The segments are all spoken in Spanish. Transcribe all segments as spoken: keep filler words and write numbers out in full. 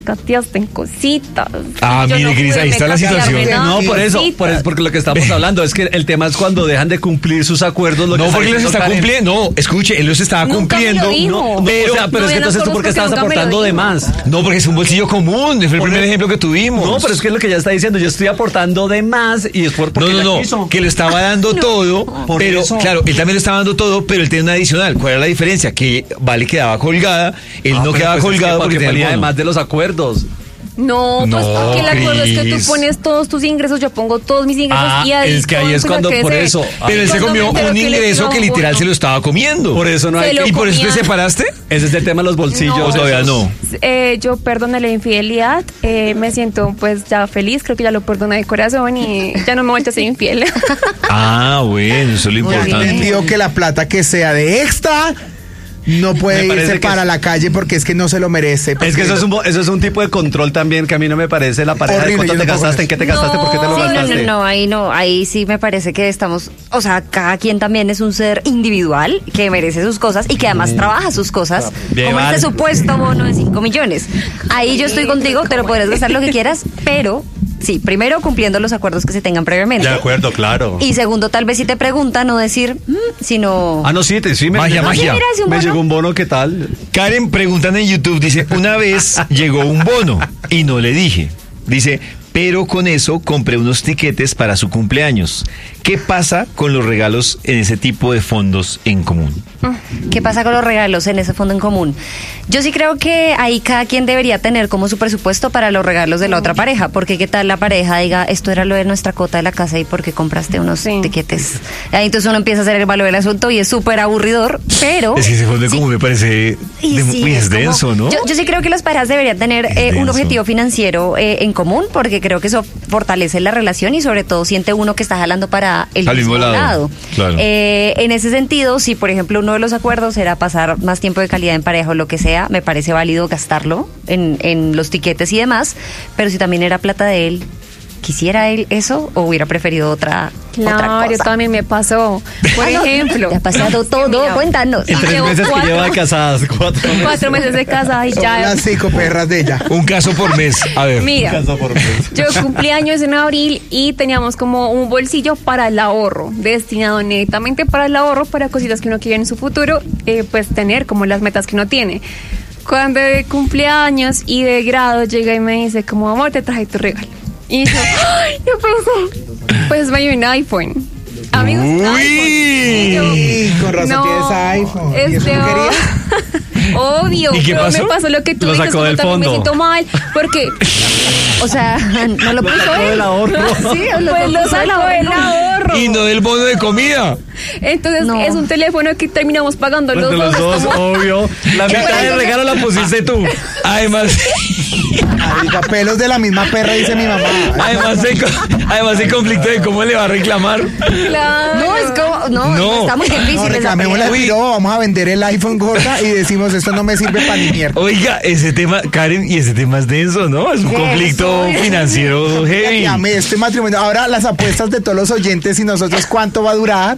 Cateaste en cositas. Ah, Yo mire, no Cris, pude ahí está la mecatearme situación. nada No, en por eso, cositas. por eso, porque lo que estamos hablando es que el tema es cuando dejan de cumplir sus acuerdos. Lo No, que porque él los diciendo está Karen. cumpliendo. No, escuche, él los estaba Nunca me lo cumpliendo. dijo. No, no, pero, o sea, pero no, es que yo no entonces tú porque conozco estabas que nunca me lo aportando de dijo. más. no, porque es un bolsillo común. Fue el Por primer el- ejemplo que tuvimos. No, pero es que es lo que ya está diciendo. Yo estoy aportando de más y es por No, porque no, ella no, quiso. que lo estaba dando todo, Por pero eso. claro, él también lo estaba dando todo, pero él tenía una adicional. ¿Cuál era la diferencia? Que Vale quedaba colgada, él Ah, no pero quedaba pues es que colgado porque tenía el ponía bono. además de los acuerdos. No, pues No, porque el acuerdo es que Cris. tú pones todos tus ingresos, yo pongo todos mis ingresos Ah, y ahí es que ahí todo es empieza cuando a por crecer. eso. Pero él se Cuando comió me entero un que le ingreso tiró que un literal bono. se lo estaba comiendo. Por eso no Se hay lo que... ¿Y por eso te comía. separaste? Ese es el tema de los bolsillos. No. ¿O todavía no? Eh, yo perdoné la infidelidad, eh, me siento pues ya feliz, creo que ya lo perdoné de corazón y ya no me he vuelto a ser infiel. Ah, bueno, eso es lo Muy importante. entendido que la plata que sea de extra no puede Me parece irse que para es- la calle porque es que no se lo merece. Es que eso es, un, bo- eso es un tipo de control también que a mí no me parece la pareja. Horrible, ¿Cuánto yo te no puedo gastaste? con ¿En qué te gastaste? ¿Por qué te lo Sí, no, gastaste? no, no, ahí no, ahí sí me parece que estamos, o sea, cada quien también es un ser individual que merece sus cosas y que además trabaja sus cosas, Bien, como vale. este supuesto bono de cinco millones. Ahí yo estoy contigo, te lo podrás gastar lo que quieras, pero sí, primero cumpliendo los acuerdos que se tengan previamente. De acuerdo, claro. Y segundo, tal vez si te pregunta, no decir, "Mm", sino... Ah, no, sí, te, sí me, Magia, me- magia. Mira, ese un me bono. llegó un bono, ¿qué tal? Karen preguntan en YouTube, dice, una vez llegó un bono y no le dije. Dice, pero con eso compré unos tiquetes para su cumpleaños. ¿Qué pasa con los regalos en ese tipo de fondos en común? ¿Qué pasa con los regalos en ese fondo en común? Yo sí creo que ahí cada quien debería tener como su presupuesto para los regalos de la otra pareja, porque qué tal la pareja diga, esto era lo de nuestra cota de la casa y porque compraste unos Sí. tiquetes. Ahí entonces uno empieza a hacer el valor del asunto y es súper aburridor, pero... Es que ese fondo en sí. común me parece Y de- sí, uy, es como- denso, ¿no? Yo, yo sí creo que las parejas deberían tener Es eh, un denso. objetivo financiero eh, en común, porque creo que eso fortalece la relación y sobre todo siente uno que está jalando para el Al mismo lado, claro. Eh, en ese sentido, si por ejemplo uno de los acuerdos era pasar más tiempo de calidad en pareja o lo que sea, me parece válido gastarlo en, en los tiquetes y demás, pero si también era plata de él, ¿quisiera él eso o hubiera preferido otra, otra Claro, cosa? también me pasó. Por Ah, no, ejemplo. te ha pasado todo, Mira, cuéntanos. En tres Llevo meses que cuatro- lleva de casadas, cuatro meses. Cuatro meses de casa y Son ya. las cinco perras de ella. Un caso por mes. A ver. Mira, Caso por mes. yo cumplí años en abril y teníamos como un bolsillo para el ahorro, destinado netamente para el ahorro, para cositas que uno quiere en su futuro, eh, pues tener como las metas que uno tiene. Cuando de cumpleaños y de grado llega y me dice como, amor, te traje tu regalo. Y yo, ¡ay, qué pasó! Pues me dio un iPhone. Amigos, un iPhone. Y yo, Y con razón tienes iPhone. ¿Y eso este, no querías? Obvio, ¿Y qué pero pasó? me pasó lo que tú Lo dices, sacó como del también me fondo. siento mal, porque O sea, no lo puso sacó él. del ahorro. Sí, lo pues lo puso del sacó del ahorro. Y no del bono de comida. Entonces No. es un teléfono que terminamos pagando los Entre dos. los dos, como- obvio. La mitad del regalo la pusiste tú. Además, Marica, pelos de la misma perra, dice mi mamá. además, de, además de conflicto de cómo le va a reclamar. Claro. No, es como, no, No. está muy difícil. No, esa reclamemos la pelea. tiró, vamos a vender el iPhone gorda y decimos esto no me sirve para ni mierda. Oiga, ese tema, Karen, y ese tema es denso, ¿no? Es un conflicto financiero heavy. Amé este matrimonio. Ahora las apuestas de todos los oyentes y nosotros cuánto va a durar.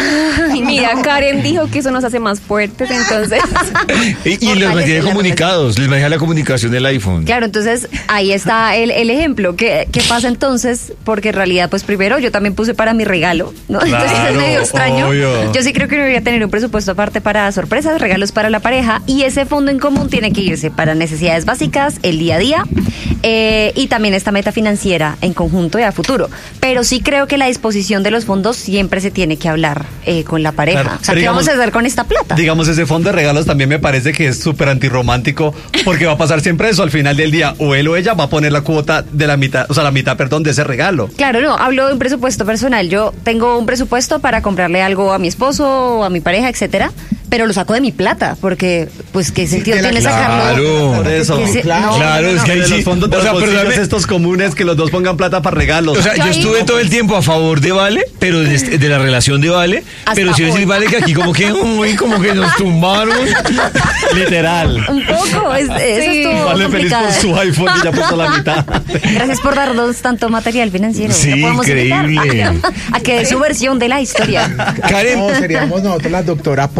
Mira, Karen dijo que eso nos hace más fuertes, entonces. Y, y los Fortalece mantiene la comunicados, les maneja la comunicación del iPhone. Claro, entonces ahí está el, el ejemplo. ¿Qué, ¿Qué pasa entonces? Porque en realidad, pues primero yo también puse para mi regalo, ¿no? Entonces es Claro, medio extraño. obvio. Yo sí creo que debería tener un presupuesto aparte para sorpresas, regalos para la pareja y ese fondo en común tiene que irse para necesidades básicas, el día a día eh, y también esta meta financiera en conjunto y a futuro. Pero sí creo que la disposición de los fondos siempre se tiene que hablar eh, con la pareja. Claro, O sea, pero ¿qué vamos a digamos- hacer con esta plata? Digamos, ese fondo de regalos también me parece que es súper antirromántico, porque va a pasar siempre eso. Al final del día, o él o ella va a poner la cuota de la mitad, o sea, la mitad, perdón, de ese regalo. Claro, no, hablo de un presupuesto personal. Yo tengo un presupuesto para comprarle algo a mi esposo o a mi pareja, etcétera, pero lo saco de mi plata, porque, pues, ¿qué sentido de la- tiene sacarlo? Claro. Por eso. Que se- Claro. no, Claro, no, es no. que ahí De sí. los fondos de O los sea, bolsillos perdóname. estos comunes que los dos pongan plata para regalos. O sea, yo Yo ahí- estuve todo el tiempo a favor de Vale, pero de, este- de la relación de Vale, Hasta pero si hoy. decir Vale que aquí como que, uy, como que nos tumbaron. Literal. Un poco, es, eso Sí. estuvo Vale feliz complicado. con su iPhone y ya puso la mitad. Gracias por darnos tanto material financiero. Sí, Ya podemos increíble. invitar a que dé su versión de la historia. Karen, No, seríamos nosotros la doctora Polo.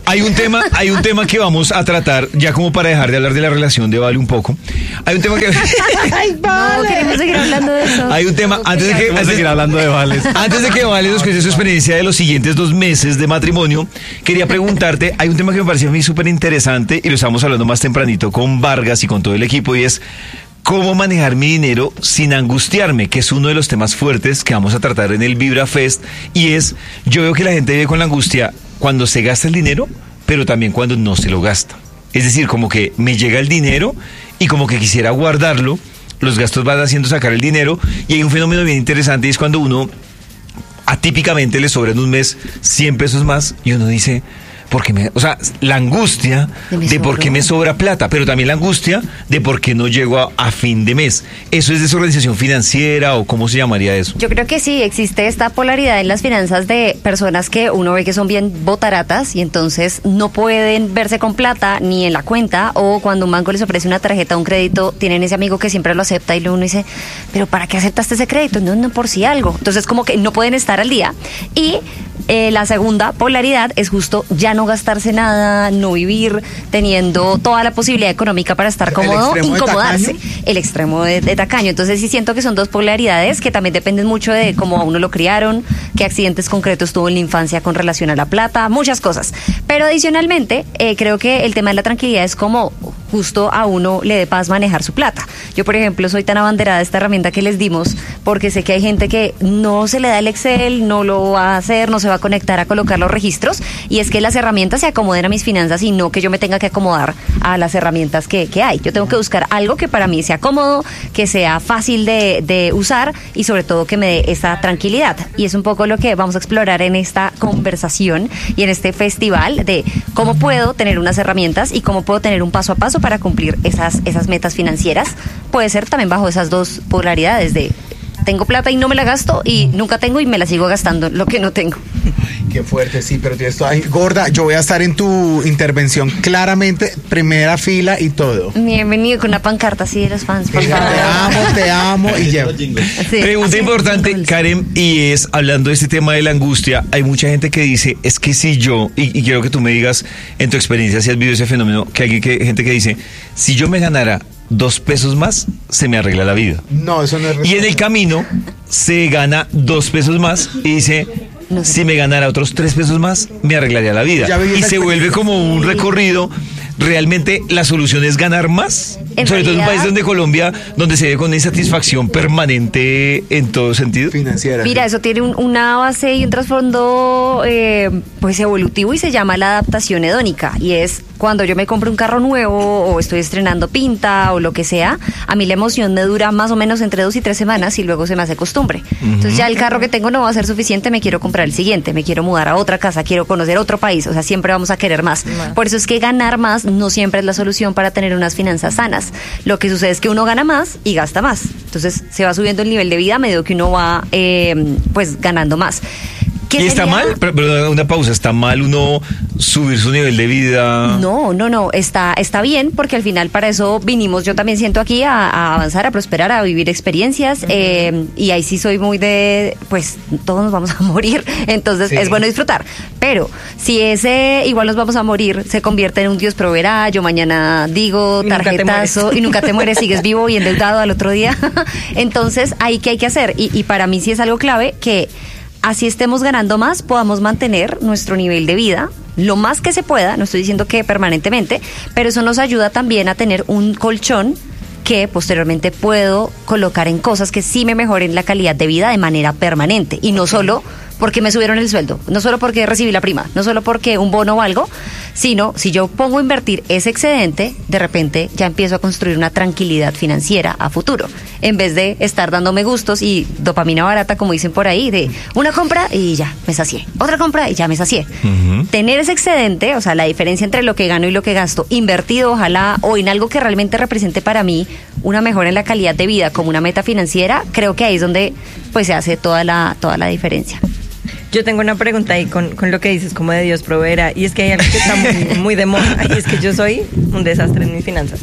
Hay un tema, hay un tema que vamos a tratar, ya como para dejar de hablar de la relación de Vale un poco. Hay un tema que... Ay, vale. No, queremos seguir hablando de eso. Hay un tema, antes de que... Vamos a seguir hablando de Vales. Antes de que Vale nos cuente su experiencia de los siguientes dos meses de matrimonio, quería preguntarte, hay un tema que me pareció a mí súper interesante y lo estábamos hablando más tempranito con Vargas y con todo el equipo, y es cómo manejar mi dinero sin angustiarme, que es uno de los temas fuertes que vamos a tratar en el Vibra Fest, y es, yo veo que la gente vive con la angustia cuando se gasta el dinero, pero también cuando no se lo gasta. Es decir, como que me llega el dinero y como que quisiera guardarlo, los gastos van haciendo sacar el dinero, y hay un fenómeno bien interesante, y es cuando uno atípicamente le sobra en un mes cien pesos más y uno dice... Porque me, o sea, la angustia de, de por qué me sobra plata, pero también la angustia de por qué no llego a, a fin de mes. ¿Eso es desorganización financiera o cómo se llamaría eso? Yo creo que sí, existe esta polaridad en las finanzas de personas que uno ve que son bien botaratas y entonces no pueden verse con plata ni en la cuenta, o cuando un banco les ofrece una tarjeta o un crédito, tienen ese amigo que siempre lo acepta y luego uno dice, pero ¿para qué aceptaste ese crédito? No, no, por si algo. Entonces como que no pueden estar al día. Y eh, la segunda polaridad es justo ya no gastarse nada, no vivir teniendo toda la posibilidad económica para estar cómodo, incomodarse. El extremo de, de tacaño. Entonces sí siento que son dos polaridades que también dependen mucho de cómo a uno lo criaron, qué accidentes concretos tuvo en la infancia con relación a la plata, muchas cosas. Pero adicionalmente, eh, creo que el tema de la tranquilidad es como justo a uno le dé paz manejar su plata. Yo, por ejemplo, soy tan abanderada de esta herramienta que les dimos porque sé que hay gente que no se le da el Excel, no lo va a hacer, no se va a conectar a colocar los registros, y es que las herramientas se acomoden a mis finanzas y no que yo me tenga que acomodar a las herramientas que, que hay. Yo tengo que buscar algo que para mí sea cómodo, que sea fácil de, de usar y sobre todo que me dé esa tranquilidad. Y es un poco lo que vamos a explorar en esta conversación y en este festival de cómo puedo tener unas herramientas y cómo puedo tener un paso a paso para cumplir esas, esas metas financieras. Puede ser también bajo esas dos polaridades de tengo plata y no me la gasto, y nunca tengo y me la sigo gastando lo que no tengo. Qué fuerte, sí, pero tienes toda... Gorda, yo voy a estar en tu intervención claramente, primera fila y todo. Bienvenido con una pancarta así de los fans, por favor. Te amo, te amo y llevo. Sí, Pregunta importante, dulce. Karen, y es, hablando de este tema de la angustia, hay mucha gente que dice, es que si yo, y, y quiero que tú me digas en tu experiencia si has vivido ese fenómeno, que hay que, gente que dice, si yo me ganara dos pesos más, se me arregla la vida. No, eso no es... Y en el camino se gana dos pesos más y dice... No sé. Si me ganara otros tres pesos más, me arreglaría la vida. Y se vuelve como un recorrido. ¿Realmente la solución es ganar más? En Sobre todo en un realidad, país donde Colombia, donde se ve con insatisfacción permanente en todo sentido. Financiera. Mira, eso tiene un- una base y un trasfondo eh, pues evolutivo, y se llama la adaptación hedónica. Y es cuando yo me compro un carro nuevo o estoy estrenando pinta o lo que sea, a mí la emoción me dura más o menos entre dos y tres semanas y luego se me hace costumbre. Entonces ya el carro que tengo no va a ser suficiente, me quiero comprar el siguiente, me quiero mudar a otra casa, quiero conocer otro país, o sea, siempre vamos a querer más. Por eso es que ganar más no siempre es la solución para tener unas finanzas sanas. Lo que sucede es que uno gana más y gasta más. Entonces se va subiendo el nivel de vida a medida que uno va eh, pues ganando más. ¿Y está sería? mal? Pero, pero una pausa, ¿está mal uno subir su nivel de vida? No, no, no, está, está bien, porque al final para eso vinimos, yo también siento aquí a, a avanzar, a prosperar, a vivir experiencias, uh-huh. eh, y ahí sí soy muy de, pues todos nos vamos a morir, entonces sí. Es bueno disfrutar, pero si ese igual nos vamos a morir, se convierte en un Dios proveerá, yo mañana digo tarjetazo y nunca te mueres, sigues vivo y endeudado al otro día, entonces ahí qué hay que hacer, y, y para mí sí es algo clave que así estemos ganando más, podamos mantener nuestro nivel de vida lo más que se pueda, no estoy diciendo que permanentemente, pero eso nos ayuda también a tener un colchón que posteriormente puedo colocar en cosas que sí me mejoren la calidad de vida de manera permanente, y no solo porque me subieron el sueldo, no solo porque recibí la prima, no solo porque un bono o algo, sino si yo pongo a invertir ese excedente, de repente ya empiezo a construir una tranquilidad financiera a futuro, en vez de estar dándome gustos y dopamina barata, como dicen por ahí, de una compra y ya me sacié, otra compra y ya me sacié. Uh-huh. Tener ese excedente, o sea, la diferencia entre lo que gano y lo que gasto, invertido ojalá, o en algo que realmente represente para mí una mejora en la calidad de vida como una meta financiera, creo que ahí es donde pues se hace toda la, toda la diferencia. Yo tengo una pregunta ahí con, con lo que dices, como de Dios proveerá, y es que hay algo que está muy, muy de moda, y es que yo soy un desastre en mis finanzas.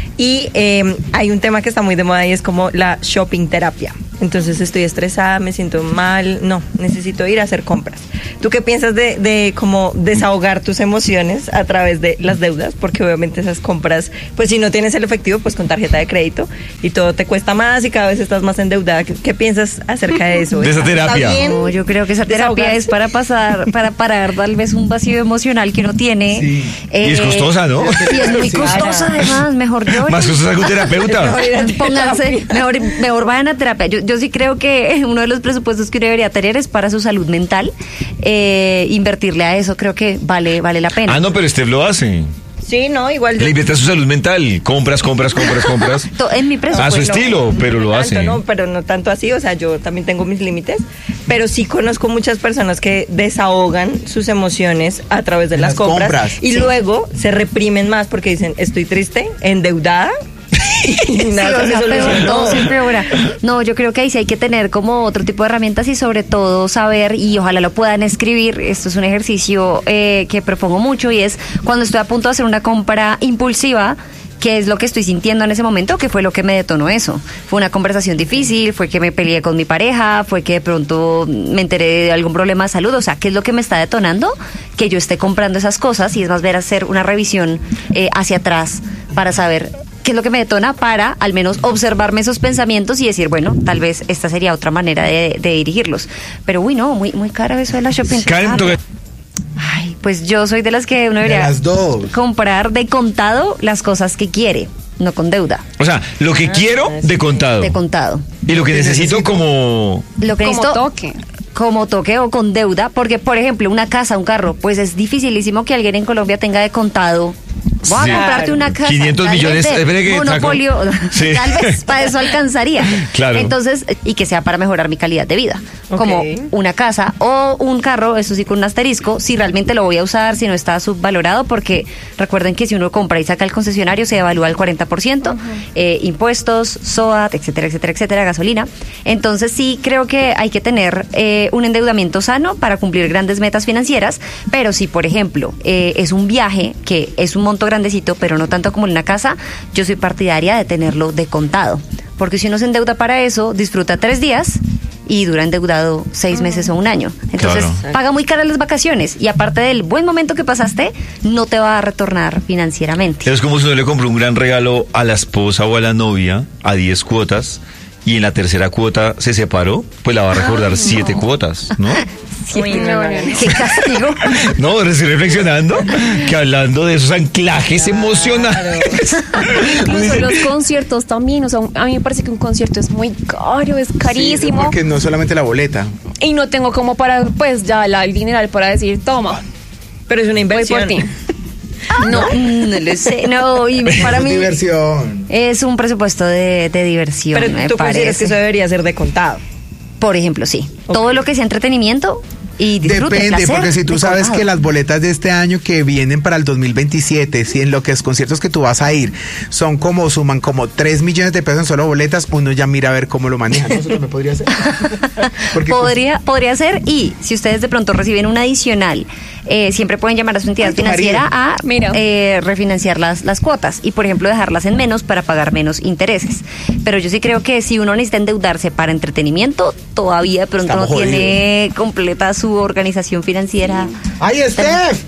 Y eh, hay un tema que está muy de moda y es como la shopping terapia. Entonces estoy estresada, me siento mal, no, necesito ir a hacer compras. ¿Tú qué piensas de, de como desahogar tus emociones a través de las deudas? Porque obviamente esas compras, pues si no tienes el efectivo, pues con tarjeta de crédito y todo te cuesta más y cada vez estás más endeudada. ¿Qué, qué piensas acerca de eso? De esa ¿Está terapia. bien? No, yo creo que esa terapia Desahogarse. es para pasar, para parar tal vez un vacío emocional que uno tiene. Sí. Y es costosa, ¿no? Y es muy Sí. costosa además, mejor lloren. Más costosa que un terapeuta. Pónganse, mejor, mejor vayan a terapia. Yo, yo sí creo que uno de los presupuestos que uno debería tener es para su salud mental. Eh, invertirle a eso creo que vale, vale la pena. Ah, no, pero Steph lo hace. Sí, no, igual. Le invierte a su salud mental. Compras, compras, compras, compras. To- En mi presupuesto. A su estilo, pero lo tanto, hace. No, pero no tanto así, o sea, yo también tengo mis límites, pero sí conozco muchas personas que desahogan sus emociones a través de En las, las compras, compras, y sí. luego se reprimen más porque dicen, estoy triste, endeudada, y Sí, nada o se sea, peor, solucionó. todo se empeora. No, yo creo que ahí sí hay que tener como otro tipo de herramientas y sobre todo saber, y ojalá lo puedan escribir, esto es un ejercicio eh, que propongo mucho y es cuando estoy a punto de hacer una compra impulsiva, qué es lo que estoy sintiendo en ese momento, qué fue lo que me detonó eso. Fue una conversación difícil, fue que me peleé con mi pareja, fue que de pronto me enteré de algún problema de salud, o sea, qué es lo que me está detonando que yo esté comprando esas cosas, y es más ver hacer una revisión eh, hacia atrás para saber qué es lo que me detona, para al menos observarme esos pensamientos y decir, bueno, tal vez esta sería otra manera de, de dirigirlos. Pero uy, no, muy, muy cara eso de la shopping. Karen, Claro. toca- Ay, pues yo soy de las que uno debería las dos. comprar de contado las cosas que quiere, no con deuda, O sea, lo que quiero de contado. de contado. Y lo que necesito como... Lo que Como necesito, toque. como toque o con deuda, porque por ejemplo una casa, un carro, pues es dificilísimo que alguien en Colombia tenga de contado. Voy Sí. a comprarte una casa. quinientos tal vez millones, de espere que monopolio, saco. Sí. tal vez para eso alcanzaría. Claro. Entonces, y que sea para mejorar mi calidad de vida. Ok. Como una casa o un carro, eso sí con un asterisco, si realmente lo voy a usar, si no está subvalorado, porque recuerden que si uno compra y saca al concesionario se evalúa el cuarenta por ciento, eh, impuestos, S O A T, etcétera, etcétera, etcétera, gasolina. Entonces sí creo que hay que tener eh, un endeudamiento sano para cumplir grandes metas financieras, pero si por ejemplo eh, es un viaje que es un monto grandecito, pero no tanto como en una casa, yo soy partidaria de tenerlo de contado, porque si uno se endeuda para eso, disfruta tres días y dura endeudado seis meses o un año. Entonces Claro. paga muy caras las vacaciones y aparte del buen momento que pasaste, no te va a retornar financieramente. Es como si uno le compró un gran regalo a la esposa o a la novia a diez cuotas y en la tercera cuota se separó, pues la va a recordar siete cuotas, ¿no? Uy, no, no, no. Qué castigo. No, estoy reflexionando que hablando de esos anclajes emocionales. Incluso los conciertos también, o sea, a mí me parece que un concierto es muy caro, es carísimo. Sí, porque no solamente la boleta. Y no tengo como para, pues ya la, el dineral para decir, toma, Pero es una voy por inversión. ti. No, no lo sé. No, y para mí Diversión. es un presupuesto de, de diversión, Pero me tú consideras parece. que eso debería ser de contado. Por ejemplo, sí. Ok. Todo lo que sea entretenimiento y disfrute, Depende, placer, porque si tú de sabes contado. que las boletas de este año que vienen para el dos mil veintisiete, si en lo que es conciertos que tú vas a ir son como, suman como tres millones de pesos en solo boletas, uno ya mira a ver cómo lo maneja. ¿No? Eso también podría ser. Porque Podría, podría ser, y si ustedes de pronto reciben un adicional, eh, siempre pueden llamar a su entidad Ay, tu financiera marido. a Mira. eh, refinanciar las, las cuotas y, por ejemplo, dejarlas en menos para pagar menos intereses. Pero yo sí creo que si uno necesita endeudarse para entretenimiento, todavía de pronto Estamos no tiene completa su organización financiera. ¡Ay, Steph!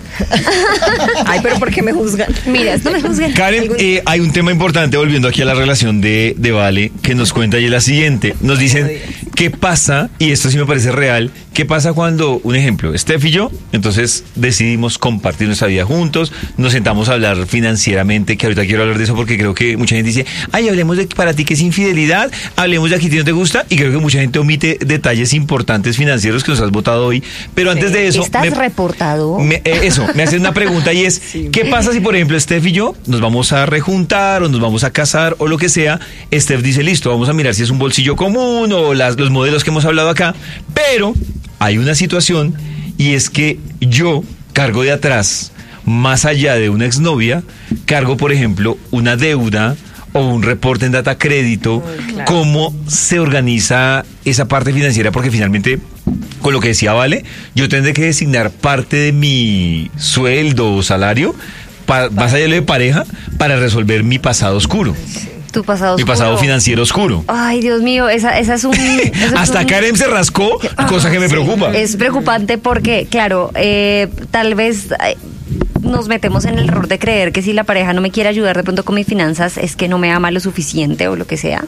Ay, pero ¿por qué me juzgan? Mira, no me juzguen. Karen, eh, hay un tema importante, volviendo aquí a la relación de, de Vale, que nos cuenta y es la siguiente. Nos dicen, ¿qué pasa? Y esto sí me parece real. ¿Qué pasa cuando, un ejemplo, Steph y yo, entonces decidimos compartir nuestra vida juntos, nos sentamos a hablar financieramente, que ahorita quiero hablar de eso porque creo que mucha gente dice, ay, hablemos de para ti que es infidelidad, hablemos de aquí que no te gusta, y creo que mucha gente omite detalles importantes financieros que nos has votado hoy. Pero antes de eso... Estás me- reportado. me- eh, eso, me hacen una pregunta y es, ¿qué pasa si por ejemplo Steph y yo nos vamos a rejuntar o nos vamos a casar o lo que sea? Steph dice, listo, vamos a mirar si es un bolsillo común o las, los modelos que hemos hablado acá, pero hay una situación y es que yo cargo de atrás, más allá de una exnovia, cargo por ejemplo una deuda o un reporte en data crédito. Uy, claro. ¿Cómo se organiza esa parte financiera? Porque finalmente, con lo que decía Vale, yo tendré que designar parte de mi sueldo o salario, pa- más allá de lo de pareja, para resolver mi pasado oscuro. Tu pasado Mi oscuro. pasado financiero oscuro. Ay, Dios mío, esa, esa es un... esa es Hasta un- Karen se rascó, cosa que me Sí, preocupa. Es preocupante porque, claro, eh, tal vez eh, nos metemos en el error de creer que si la pareja no me quiere ayudar de pronto con mis finanzas es que no me ama lo suficiente o lo que sea.